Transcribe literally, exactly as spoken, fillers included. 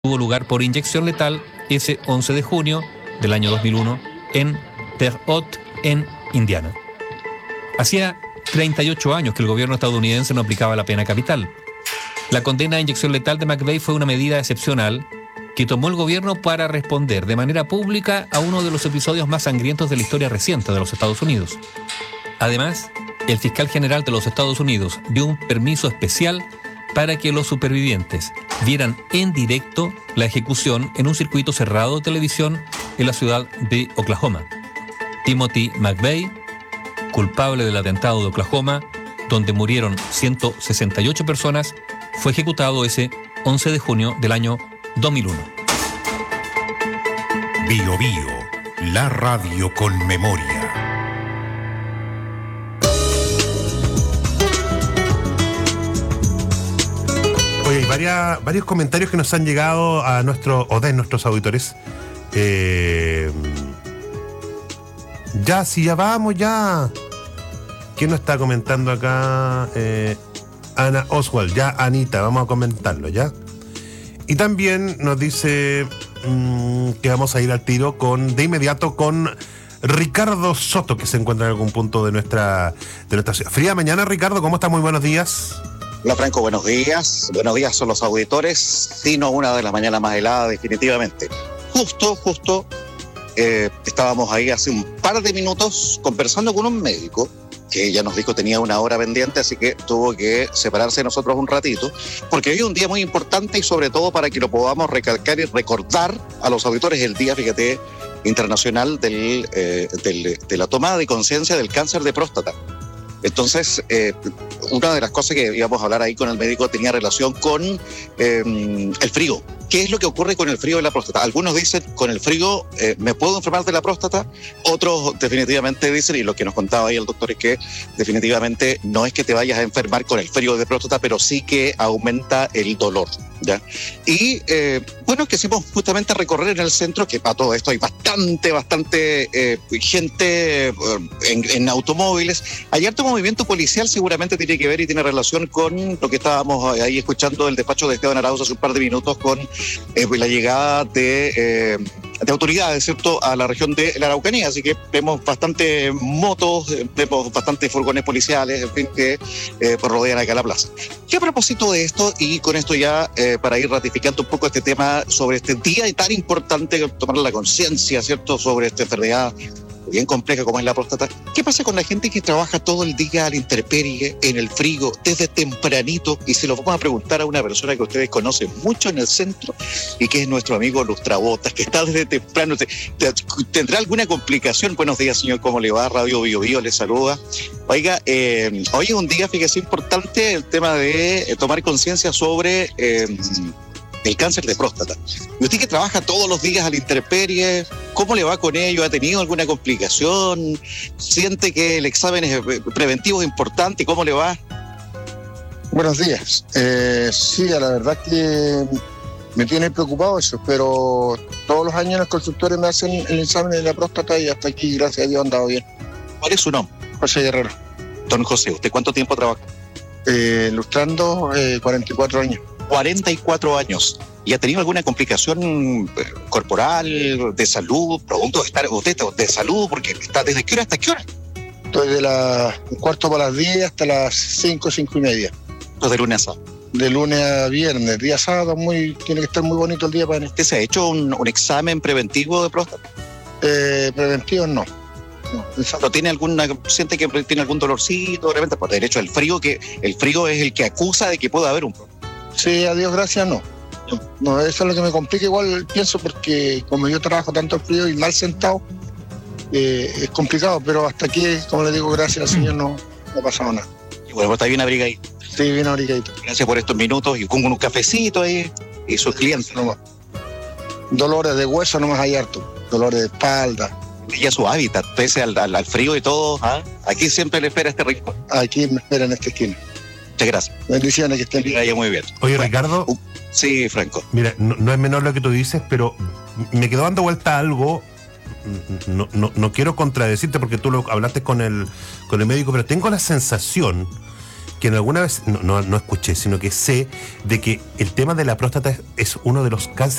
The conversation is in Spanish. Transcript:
tuvo lugar por inyección letal ese once de junio del año dos mil uno en Terre Haute, en Indiana. Hacía treinta y ocho años que el gobierno estadounidense no aplicaba la pena capital. La condena a inyección letal de McVeigh fue una medida excepcional que tomó el gobierno para responder de manera pública a uno de los episodios más sangrientos de la historia reciente de los Estados Unidos. Además, el fiscal general de los Estados Unidos dio un permiso especial para que los supervivientes vieran en directo la ejecución en un circuito cerrado de televisión en la ciudad de Oklahoma. Timothy McVeigh, culpable del atentado de Oklahoma, donde murieron ciento sesenta y ocho personas, fue ejecutado ese once de junio del año dos mil uno. Bio Bio, la radio con memoria. Oye, hay varias, varios comentarios que nos han llegado a nuestro, o de nuestros auditores. Eh, ya, sí, ya vamos, ya. ¿Quién nos está comentando acá? Eh, Ana Oswald, ya, Anita, vamos a comentarlo, ¿ya? Y también nos dice mmm, que vamos a ir al tiro con, de inmediato con Ricardo Soto, que se encuentra en algún punto de nuestra, de nuestra ciudad. Fría mañana, Ricardo, ¿cómo estás? Muy buenos días. Hola Franco, buenos días. Buenos días son los auditores, sino una de las mañanas más heladas definitivamente. Justo, justo, eh, estábamos ahí hace un par de minutos conversando con un médico que ya nos dijo tenía una hora pendiente, así que tuvo que separarse de nosotros un ratito, porque hoy es un día muy importante y sobre todo para que lo podamos recalcar y recordar a los auditores el día, fíjate, internacional del, eh, del, de la toma de conciencia del cáncer de próstata. Entonces, eh, una de las cosas que íbamos a hablar ahí con el médico tenía relación con eh, el frío. ¿Qué es lo que ocurre con el frío de la próstata? Algunos dicen, con el frío eh, me puedo enfermar de la próstata. Otros definitivamente dicen, y lo que nos contaba ahí el doctor es que definitivamente no es que te vayas a enfermar con el frío de próstata, pero sí que aumenta el dolor, ¿ya? Y eh, bueno, quisimos justamente recorrer en el centro, que para todo esto hay bastante, bastante eh, gente eh, en, en automóviles. Hay harto movimiento policial, seguramente tiene que ver y tiene relación con lo que estábamos ahí escuchando del despacho de Esteban Arauz hace un par de minutos con eh, la llegada de, eh, de autoridades, ¿cierto?, a la región de la Araucanía. Así que vemos bastante motos, eh, vemos bastante furgones policiales, en fin, que eh, rodean acá la plaza. Y a propósito de esto, y con esto ya eh, para ir ratificando un poco este tema sobre este día y tan importante, tomar la conciencia, ¿cierto?, sobre esta enfermedad bien compleja como es la próstata. ¿Qué pasa con la gente que trabaja todo el día a la intemperie, en el frío, desde tempranito? Y se lo vamos a preguntar a una persona que ustedes conocen mucho en el centro y que es nuestro amigo Lustrabotas, que está desde temprano. ¿Tendrá alguna complicación? Buenos días, señor, ¿cómo le va? Radio Bio Bio le saluda. Oiga, eh, hoy es un día, fíjese, importante el tema de eh, tomar conciencia sobre Eh, el cáncer de próstata. Y usted que trabaja todos los días a la intemperie, ¿cómo le va con ello? ¿Ha tenido alguna complicación? ¿Siente que el examen es preventivo es importante? ¿Cómo le va? Buenos días. Eh, sí, la verdad que me tiene preocupado eso, pero todos los años los consultores me hacen el examen de la próstata y hasta aquí, gracias a Dios, han dado bien. ¿Cuál es su nombre? José Guerrero. Don José, ¿usted cuánto tiempo trabaja? Eh, ilustrando eh, cuarenta y cuatro años. cuarenta y cuatro años. ¿Y ha tenido alguna complicación corporal, de salud, producto de estar usted de salud? Porque está ¿desde qué hora hasta qué hora? Estoy de las cuarto para las diez hasta las cinco, cinco y media. De lunes a sábado. De lunes a viernes. Día sábado muy, tiene que estar muy bonito el día para mí. ¿Usted se ha hecho un, un examen preventivo de próstata? Eh, preventivo no. No, ¿No tiene alguna, siente que tiene algún dolorcito? De repente, por derecho al frío, que el frío es el que acusa de que pueda haber un problema. Sí, a Dios gracias, no. No, eso es lo que me complica igual, pienso, porque como yo trabajo tanto el frío y mal sentado, eh, es complicado, pero hasta aquí, como le digo, gracias al Señor, no, no ha pasado nada. Y bueno, está bien abrigadito. Sí, bien abrigadito. Gracias por estos minutos y con un cafecito ahí y sus clientes. Nomás. Dolores de hueso nomás hay harto, dolores de espalda. Y a su hábitat, pese al, al, al frío y todo, ¿ah? Aquí siempre le espera este rincón. Aquí me espera en esta esquina. Muchas gracias. Bendiciones, que estén bien. Muy bien. Oye, bueno, Ricardo. Uh, sí, Franco. Mira, no, no es menor lo que tú dices, pero me quedó dando vuelta algo. No, no, no quiero contradecirte porque tú lo hablaste con el, con el médico, pero tengo la sensación que en alguna vez, no, no, no escuché, sino que sé de que el tema de la próstata es, es uno de los cánceres